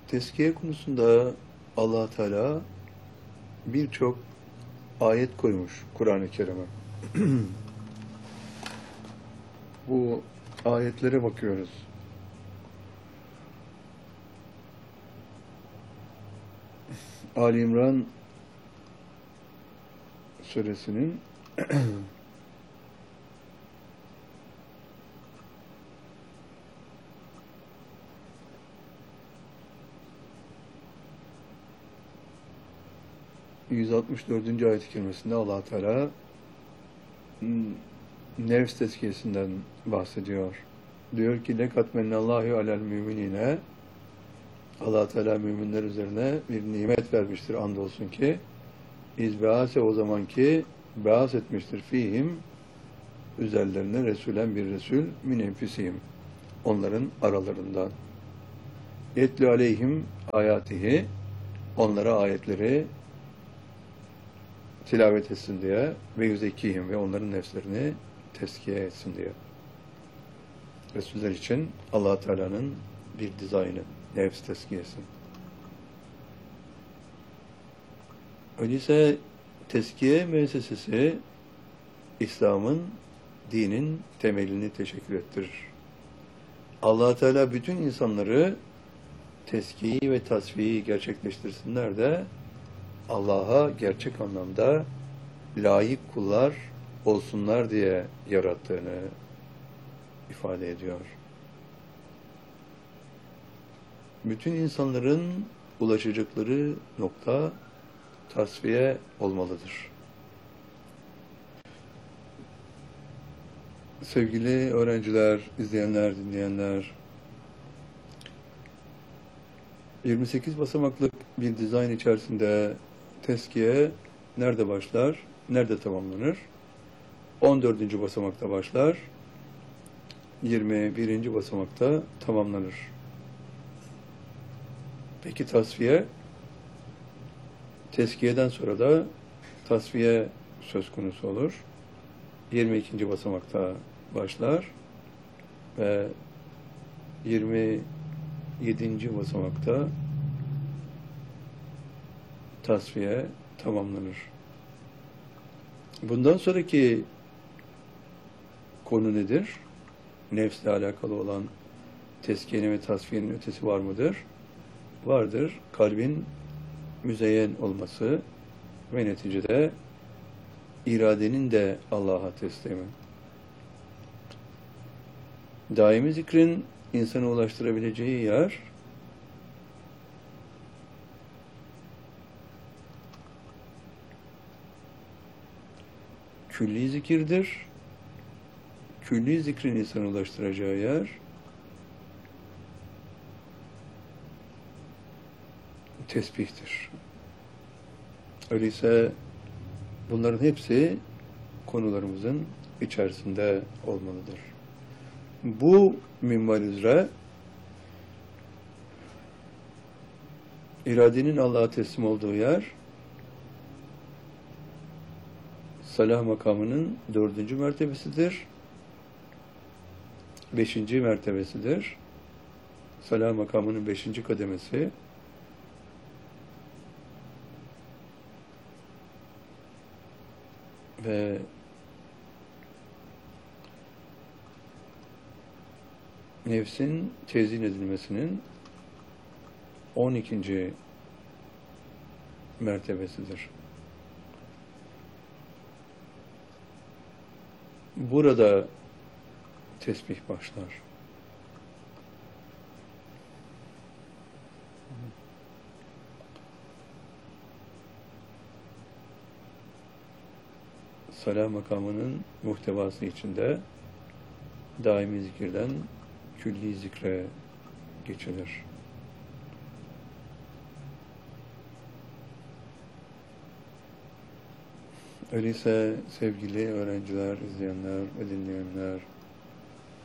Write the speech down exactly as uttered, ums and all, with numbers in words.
Tezkiye konusunda Allah Teala birçok ayet koymuş Kur'an-ı Kerim'e. Bu ayetlere bakıyoruz. Ali İmran suresinin yüz altmış dördüncü ayet-i kerimesinde Allah Teala nefs tezkiyesinden bahsediyor. Diyor ki lekat mennallahu alel müminine, Allah Teala müminler üzerine bir nimet vermiştir andolsun ki izbease o zamanki beas etmiştir fihim üzerlerine resulen bir resul min enfisihim onların aralarından yetlu aleyhim ayatihi onlara ayetleri tilavet etsin diye ve yüzekihim ve onların nefslerini teskiye etsin diye. Resuller için Allah Teala'nın bir dizaynı, nefs teskiyesi. Öyleyse teskiye müessesesi İslam'ın, dinin temelini teşekkür ettirir. Allah Teala bütün insanları teskiyi ve tasfiyi gerçekleştirsinler de Allah'a gerçek anlamda layık kullar olsunlar diye yarattığını ifade ediyor. Bütün insanların ulaşacakları nokta tasfiye olmalıdır. Sevgili öğrenciler, izleyenler, dinleyenler, yirmi sekiz basamaklık bir dizayn içerisinde teskiye nerede başlar, nerede tamamlanır? on dördüncü basamakta başlar, yirmi birinci basamakta tamamlanır. Peki tasfiye? Teskiyeden sonra da tasfiye söz konusu olur. yirmi ikinci basamakta başlar ve yirmi yedinci basamakta tasfiye tamamlanır. Bundan sonraki konu nedir? Nefsle alakalı olan tezkiyenin ve tasfiyenin ötesi var mıdır? Vardır. Kalbin müzeyyen olması ve neticede iradenin de Allah'a teslimi. Daimi zikrin insanı ulaştırabileceği yer külli zikirdir. Külli zikrin insanı ulaştıracağı yer tesbihtir. Öyleyse bunların hepsi konularımızın içerisinde olmalıdır. Bu minval üzere iradenin Allah'a teslim olduğu yer salah makamının dördüncü mertebesidir. Beşinci mertebesidir. Salah makamının beşinci kademesi ve nefsin tezyin edilmesinin on ikinci mertebesidir. Burada tesbih başlar. Salah makamının muhtevası içinde daimi zikirden külli zikre geçilir. Öyleyse sevgili öğrenciler, izleyenler ve dinleyenler,